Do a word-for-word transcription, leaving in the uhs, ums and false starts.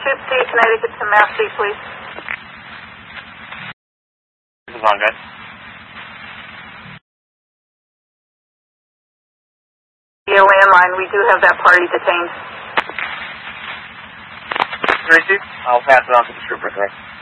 two C, Connecticut to Mass C, please. This is on, guys. Via landline, we do have that party detained. Tracy, I'll pass it on to the trooper, correct?